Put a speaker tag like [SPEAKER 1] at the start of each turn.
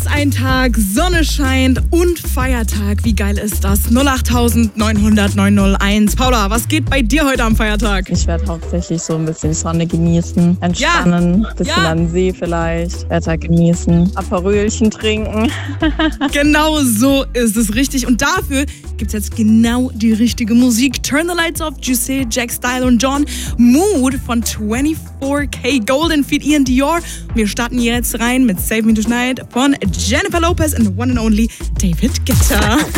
[SPEAKER 1] ist ein Tag, Sonne scheint und Feiertag. Wie geil ist das? 08000 900 901. Paula, was geht bei dir heute am Feiertag?
[SPEAKER 2] Ich werde hauptsächlich so ein bisschen die Sonne genießen, entspannen, bisschen an den See vielleicht, Wetter genießen, Aperölchen trinken.
[SPEAKER 1] Genau so ist es richtig. Und dafür gibt's jetzt genau die richtige Musik. Turn the Lights Off, Juicy, Jack Style und John. Mood von 24K Golden feat. Ian Dior. Wir starten jetzt rein mit Save Me Tonight von Jennifer Lopez and the one and only David Guetta.